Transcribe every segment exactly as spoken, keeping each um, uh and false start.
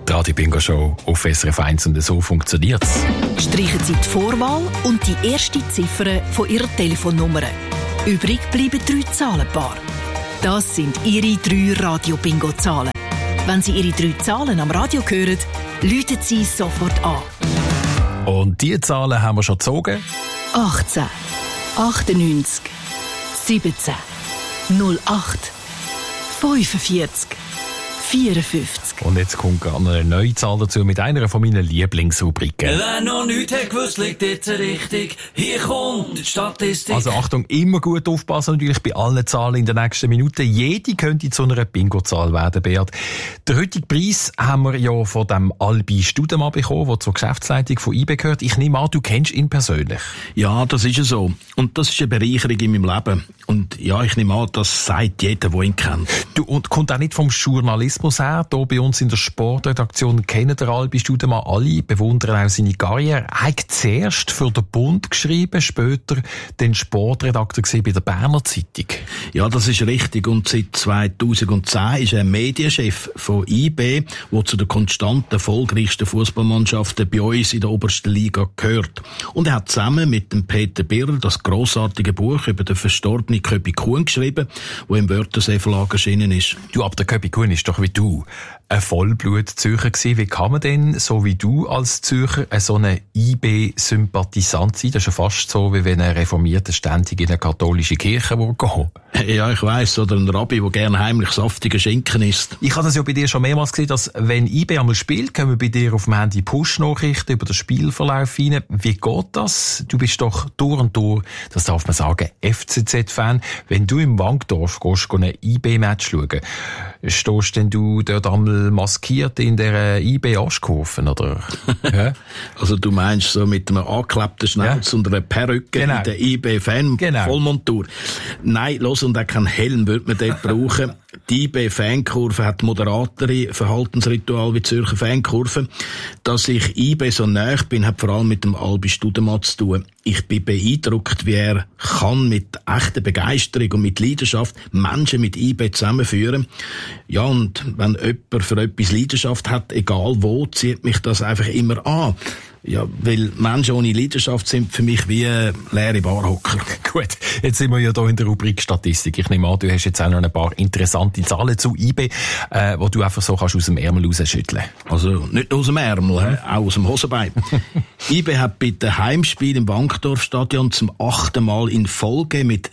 Die Radio Bingo Show auf S R F eins und so funktioniert's. Streichen Sie die Vorwahl und die erste Ziffer von Ihrer Telefonnummer. Übrig bleiben drei Zahlenpaare. Das sind Ihre drei Radio-Bingo-Zahlen. Wenn Sie Ihre drei Zahlen am Radio hören, läuten Sie sofort an. Und diese Zahlen haben wir schon gezogen. achtzehn, achtundneunzig, siebzehn, null acht, fünfundvierzig, vierundfünfzig. Und jetzt kommt gerade eine neue Zahl dazu mit einer von meinen Lieblingsrubriken. Wer noch nichts hat gewusst, liegt jetzt richtig. Hier kommt die Statistik. Also Achtung, immer gut aufpassen natürlich bei allen Zahlen in den nächsten Minuten. Jede könnte zu einer Bingo-Zahl werden, Beat. Den heutigen Preis haben wir ja von dem Albi Studemann bekommen, der zur Geschäftsleitung von I B gehört. Ich nehme an, du kennst ihn persönlich. Ja, das ist so. Und das ist eine Bereicherung in meinem Leben. Und ja, ich nehme an, das sagt jeder, der ihn kennt. Du, und kommt auch nicht vom Journalismus her. Hier bei uns in der Sportredaktion kennen der Albi Studemann alle, bewundern auch seine Karriere. Er hat zuerst für den Bund geschrieben, später den Sportredakteur gesehen bei der Berner Zeitung. Ja, das ist richtig. Und seit zweitausendzehn ist er Medienchef von I B, der zu den konstant erfolgreichsten Fußballmannschaften bei uns in der obersten Liga gehört. Und er hat zusammen mit dem Peter Birrer das grossartige Buch über den verstorbenen Köbi Kuhn geschrieben, wo im Wörthersee Verlag erschienen ist. Du, aber der Köbi Kuhn ist doch wie du ein Vollblut-Zürcher gewesen. Wie kann man denn, so wie du als Zürcher, so ein I B-Sympathisant sein? Das ist ja fast so, wie wenn ein Reformierter ständig in eine katholische Kirche gehen. Ja, ich weiss. Oder ein Rabbi, der gerne heimlich saftige Schinken isst. Ich habe das ja bei dir schon mehrmals gesehen, dass, wenn I B einmal spielt, kommen bei dir auf dem Handy Push-Nachrichten über den Spielverlauf rein. Wie geht das? Du bist doch durch und durch, das darf man sagen, F C Z-Fan. Wenn du im Wankdorf gehst, ein I B-Match schauen, stehst denn du dort einmal maskiert in der I B-Aschkurve, oder? Ja? Also du meinst so mit einem angeklebten Schnauz ja. und einer Perücke genau. in der I B-Fan-Vollmontur. Genau. Nein, los, und auch keinen Helm würde man dort brauchen. Die I B-Fankurve hat moderatere Verhaltensritual wie die Zürcher Fankurve. Dass ich I B so nahe bin, hat vor allem mit dem Albi Studemann zu tun. Ich bin beeindruckt, wie er kann mit echter Begeisterung und mit Leidenschaft Menschen mit I B zusammenführen. Ja, und wenn jemand für etwas Leidenschaft hat, egal wo, zieht mich das einfach immer an. Ja, weil Menschen ohne Leidenschaft sind für mich wie leere Barhocker. Gut, jetzt sind wir ja hier in der Rubrik Statistik. Ich nehme an, du hast jetzt auch noch ein paar interessante Zahlen zu I B, äh, die du einfach so kannst aus dem Ärmel rausschütteln. Also nicht nur aus dem Ärmel, mhm. auch aus dem Hosenbein. I B hat bei den Heimspielen im Wankdorfstadion zum achten Mal in Folge mit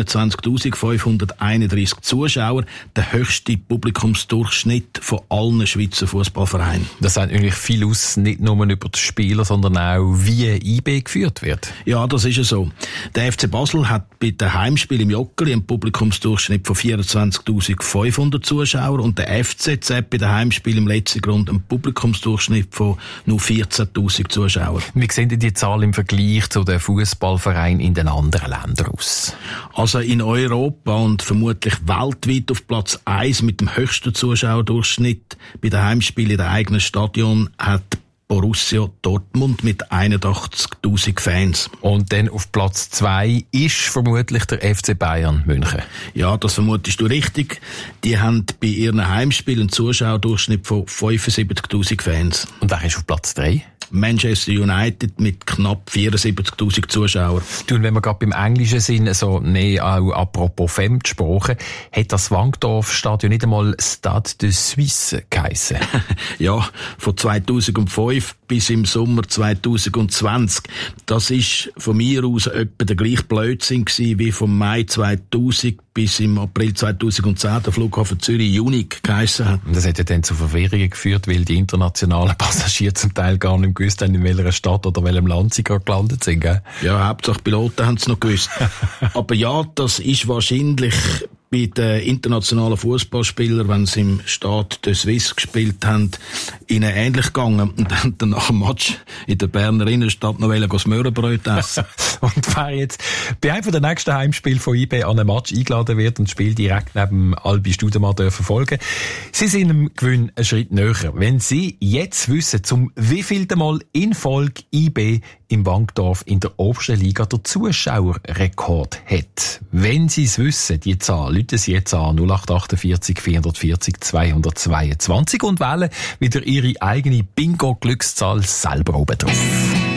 siebenundzwanzigtausendfünfhunderteinunddreißig Zuschauern den höchsten Publikumsdurchschnitt von allen Schweizer Fußballvereinen. Das sagt eigentlich viel aus, nicht nur über das Spieler, sondern auch wie I B geführt wird. Ja, das ist ja so. Der F C Basel hat bei den Heimspielen im Joggeli einen Publikumsdurchschnitt von vierundzwanzigtausendfünfhundert Zuschauer und der F C Z bei den Heimspielen im letzten Grund einen Publikumsdurchschnitt von nur vierzehntausend Zuschauer. Wie sehen denn die Zahlen im Vergleich zu den Fußballvereinen in den anderen Ländern aus? Also in Europa und vermutlich weltweit auf Platz eins mit dem höchsten Zuschauerdurchschnitt bei den Heimspielen in der eigenen Stadion hat Borussia Dortmund mit einundachtzigtausend Fans. Und dann auf Platz zwei ist vermutlich der F C Bayern München. Ja, das vermutest du richtig. Die haben bei ihren Heimspielen einen Zuschauerdurchschnitt von fünfundsiebzigtausend Fans. Und wer ist auf Platz drei? Manchester United mit knapp vierundsiebzigtausend Zuschauern. Du, und wenn wir gerade beim Englischen sind, so, nee, auch apropos Fremdsprachen, hat das Wankdorf-Stadion nicht einmal Stade de Suisse geheissen? Ja, von zweitausendfünf bis im Sommer zweitausendzwanzig. Das ist von mir aus etwa der gleiche Blödsinn gewesen wie vom Mai zweitausend bis im April zweitausendzehn der Flughafen Zürich Unique geheissen hat. Das hat ja dann zu Verwirrungen geführt, weil die internationalen Passagiere zum Teil gar nicht gewusst haben, in welcher Stadt oder welchem Land sie gerade gelandet sind, gell? Ja, Hauptsache Piloten haben es noch gewusst. Aber ja, das ist wahrscheinlich bei den internationalen Fußballspielern, wenn sie im Stade de Suisse gespielt haben, ihnen ähnlich gegangen und dann nach dem Match in der Berner Innenstadt noch das Möhrenbrot essen. Und wer jetzt bei einem der nächsten Heimspiele von I B an einem Match eingeladen wird und das Spiel direkt neben Albi Studemann verfolgen, sie sind dem Gewinn einen Schritt näher. Wenn sie jetzt wissen, zum wievielten Mal in Folge I B im Wankdorf in der obersten Liga den Zuschauerrekord hat. Wenn Sie es wissen, die Zahl, rufen Sie jetzt an null acht achtundvierzig vierhundertvierzig zweihundertzweiundzwanzig und wählen wieder Ihre eigene Bingo-Glückszahl selber oben drauf.